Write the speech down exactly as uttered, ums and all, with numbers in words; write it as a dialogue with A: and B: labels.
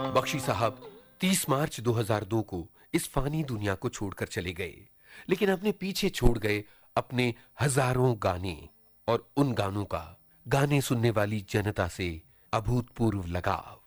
A: बख्शी साहब तीस मार्च दो हज़ार दो को इस फानी दुनिया को छोड़कर चले गए, लेकिन अपने पीछे छोड़ गए अपने हजारों गाने और उन गानों का गाने सुनने वाली जनता से अभूतपूर्व लगाव।